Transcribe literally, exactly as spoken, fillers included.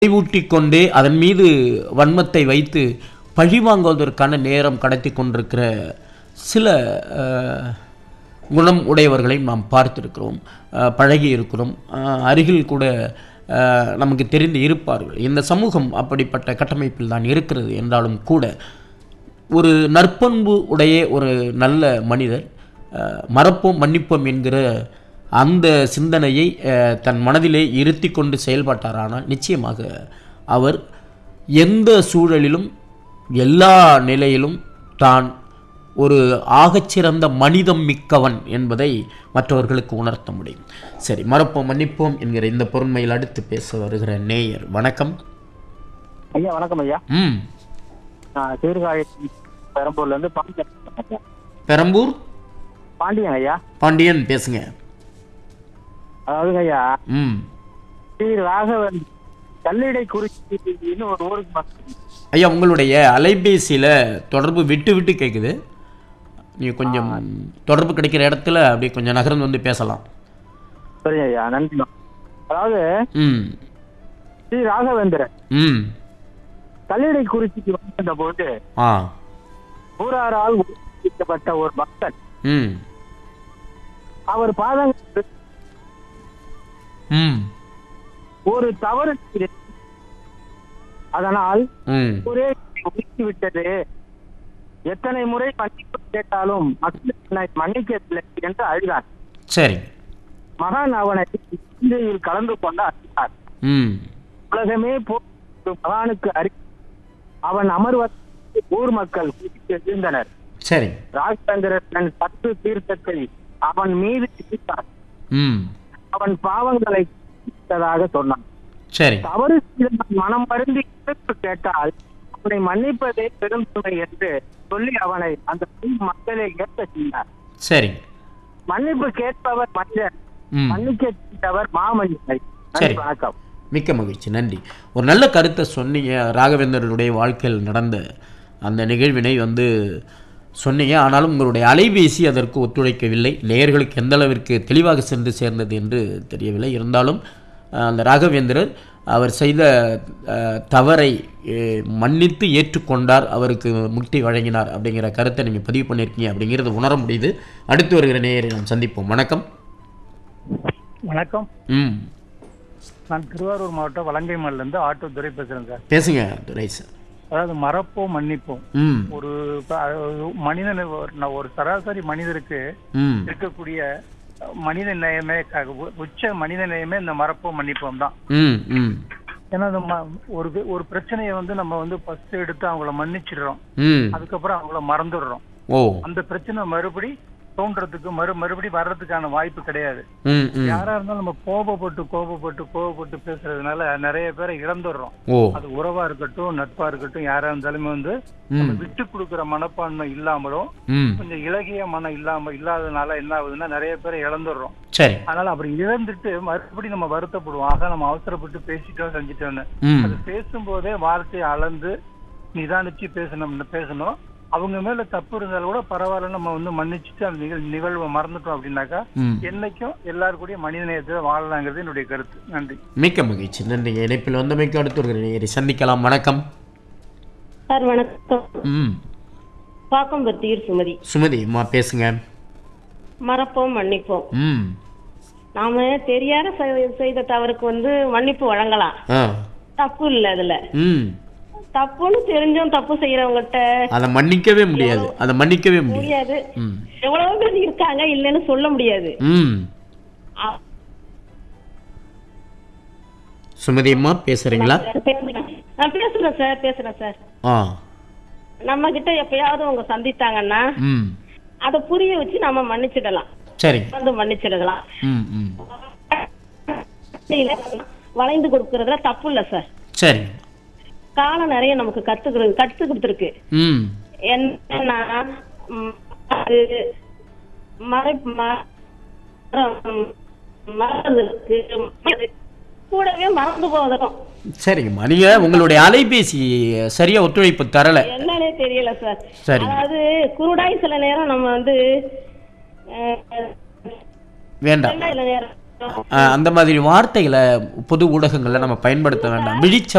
நினைவூட்டிக் கொண்டே அதன் மீது வன்மத்தை வைத்து பழிவாங்குவதற்கான நேரம் கடத்தி கொண்டிருக்கிற சில அஹ், குணம் உடையவர்களை நாம் பார்த்திருக்கிறோம், அஹ், பழகி இருக்கிறோம், அஹ், அருகில் கூட அஹ், நமக்கு தெரிந்து இருப்பார்கள். இந்த சமூகம் அப்படிப்பட்ட கட்டமைப்பில் தான் இருக்கிறது என்றாலும் கூட ஒரு நற்பண்பு உடைய ஒரு நல்ல மனிதர் அஹ், மறப்போம் மன்னிப்போம் என்கிற அந்த சிந்தனையை அஹ், தன் மனதிலே இருத்தி கொண்டு செயல்பட்டாரானால் நிச்சயமாக அவர் எந்த சூழலிலும் எல்லா நிலையிலும் தான் ஒரு ஆகச்சிறந்த மனிதம் மிக்கவன் என்பதை மற்றவர்களுக்கு உணர்த்த முடியும். சரி, மறப்போம் மன்னிப்போம் என்கிற இந்த பொருண்மையில் அடுத்து பேச வருகிற நேயர். வணக்கம் ஐயா. வணக்கம் ஐயா. ம் நான் சீர்காழி பெரம்பூர்ல இருந்து பாண்டியன். பெரம்பூர் பாண்டியன் ஐயா. பாண்டியன் பேசுங்க. அதாவது ஐயா, ம் ஸ்ரீ ராகவன் கல்லிடை குறிச்சி ஒரு ஊருக்கு மக்கள். ஐயா, உங்களுடைய அலைபேசியில் தொடர்பு விட்டு விட்டு கேட்குது. நீங்கள் கொஞ்சம் தொடர்பு கிடைக்கிற இடத்துல அப்படியே கொஞ்சம் நகர்ந்து வந்து பேசலாம். சரி ஐயா, நன்றி. அதாவது ம் ஸ்ரீ ராகவேந்திரன் ம் கல்லிடை குறிச்சிக்கு வந்த போது ஆ ஊராரால் உருவாக்கப்பட்ட ஒரு பக்தன் ம் அவர் பாதங்கள் ம் ஒரு தவறு செய்து, அதனால் ம் ஒரே ஒதுக்கி விட்டது. எத்தனை முறை மன்னிப்பு கேட்டாலும் மக்கள் என்னை மன்னிக்கவில்லை என்று அழுதார். சரி. மகான் அவனை சிந்தையில் கலந்து கொண்டு அழுதார். ம் உலகமே போர் மகானுக்கு அறி அவன் அமர்வதற்கு ஊர் மக்கள் குதித்து எழுந்தனர். சரி. ராஜேந்திரன் தன் பத்து தீர்த்தத்தை அவன் மீது விதித்தார். ம் அவன் பாவங்களை தீர்த்ததாக சொன்னான். சரி. தவறு செய்த மனம் வருந்தி மன்னிப்பு கேட்டால் அவனை மன்னிப்பதே பெரும் சுமை என்று சொல்லி அவனை அந்த மக்களை ஏற்க செய்தார். சரி. மன்னிப்பு கேட்பவர் மனிதர், ம் மன்னிக்க கேட்டவர் மாமனிதர். சரி. வணக்கம். மிக்க மகிழ்ச்சி, நன்றி. ஒரு நல்ல கருத்தை சொன்னீங்க. ராகவேந்தருடைய வாழ்க்கையில் நடந்த அந்த நிகழ்வினை வந்து சொன்னீங்க. ஆனாலும் உங்களுடைய அலைபேசி அதற்கு ஒத்துழைக்கவில்லை. நேயர்களுக்கு எந்த அளவிற்கு தெளிவாக சென்று சேர்ந்தது என்று தெரியவில்லை. இருந்தாலும் அஹ், அந்த ராகவேந்திரர் அவர் செய்த அஹ், தவறை அஹ், மன்னித்து ஏற்றுக்கொண்டார், அவருக்கு முக்தி வழங்கினார் அப்படிங்கிற கருத்தை நீங்கள் பதிவு பண்ணியிருக்கீங்க அப்படிங்கிறது உணர முடியுது. அடுத்து வருகிற நேயரை நாம் சந்திப்போம். வணக்கம். வணக்கம். ம் நான் திருவாரூர் மாவட்டம் வலங்கைமல்ல இருந்து ஆட்டோ துரை பேசுறேன் சார். பேசுங்க துரை சார். அதாவது மறப்போம் மன்னிப்போம். ம் ஒரு ப- மனிதன் ஒரு நான் ஒரு சராசரி மனிதருக்கு ம் இருக்கக்கூடிய மனித நேயமே க- உ- உச்ச மனித நேயமே இந்த மறப்போம் மன்னிப்போம் தான். ம் ம் ஏன்னா அந்த ம- ஒரு வி- ஒரு பிரச்சனையை வந்து நம்ம வந்து ஃபர்ஸ்ட் எடுத்து அவங்கள மன்னிச்சிடுறோம், ம் அதுக்கப்புறம் அவங்கள மறந்துடுறோம். ஓ அந்த பிரச்சனை மறுபடி தோன்றதுக்கு மறு மறுபடி வர்றதுக்கான வாய்ப்பு கிடையாது. ம் ம் யாரா இருந்தாலும் நம்ம கோபப்பட்டு கோபப்பட்டு கோபப்பட்டு பேசுறதுனால நிறைய பேரை இழந்துடுறோம். ஓ அது உறவா இருக்கட்டும் நட்பா இருக்கட்டும் யாரா இருந்தாலுமே வந்து நம்ம விட்டு கொடுக்குற மனப்பான்மை இல்லாமலும் ம் கொஞ்சம் இலகிய மனம் இல்லாம இல்லாதனால என்ன ஆகுதுன்னா நிறைய பேரை இழந்துடுறோம். சரி. அதனால அப்படி இழந்துட்டு மறுபடியும் நம்ம வருத்தப்படுவோம், ஆக நம்ம அவசரப்பட்டு பேசிட்டோம் செஞ்சுட்டோன்னு. ம் அது பேசும்போதே வார்த்தையை அளந்து நிதானிச்சு பேசணும் பேசணும். அவங்க மேல தப்பு இருந்தாலும் கூட பரவாயில்ல, நம்ம வந்து மன்னிச்சுட்டு அந்த நிகழ் நிகழ்வை மறந்துட்டோம் அப்படின்னாக்கா ம் என்னைக்கும் எல்லாரும் கூடயும் மனித நேயத்துல வாழலாங்கிறது என்னுடைய கருத்து. நன்றி. மிக்க மகிழ்ச்சி, நன்றி. இணைப்பில் வந்தமைக்கு அடுத்து ஒரு நேயரை சந்திக்கலாம். வணக்கம். சார் வணக்கம். ம் பாக்கம்பத்தியூர் சுமதி. சுமதி அம்மா பேசுங்க. மறப்போம் மன்னிப்போம். ம் நாம தெரியாத செ- செய்த தவறுக்கு வந்து மன்னிப்பு வழங்கலாம், ஆ தப்பு இல்ல. அதுல ம் தப்புன்னு தெரிஞ்சும் தப்பு செய்யறவங்ககிட்ட அதை மன்னிக்கவே முடியாது, அதை மன்னிக்கவே முடியாது. முடியாது. ம் எவ்வளவு பேர் இருக்காங்க, இல்லைன்னு சொல்ல முடியாது. ம் அ- சுமதி அம்மா பேசுறீங்களா? நான் பேசுறேன் சார் பேசுறேன் சார். ஆ நம்ம கிட்ட எப்பயாவது அவங்க சந்தித்தாங்கன்னா ம் அதை புரிய வச்சு நம்ம மன்னிச்சிடலாம், சரி. வந்து மன்னிச்சிடலாம். ம் ம் இல்ல, வளைந்து கொடுக்கறதுல தப்பு இல்ல சார். சரி. காலம் நிறைய நமக்கு கத்து கத்து கொடுத்துருக்கு. ம் என்னன்னா ம், அது மறை ம- மறந்துருக்கு, கூடவே மறந்து போவதும் சரிங்கம்மா, நீங்கள் உங்களுடைய அலைபேசி சரியாக ஒத்துழைப்பு தரலை. என்னன்னே தெரியல சார். சரி. அதாவது குருடாய் சில நேரம் நம்ம வந்து அஹ், வேண்டாம். சில நேரம் அஹ், அந்த மாதிரி வார்த்தைகளை பொது ஊடகங்கள்ல நம்ம பயன்படுத்த வேண்டாம். விழிச்ச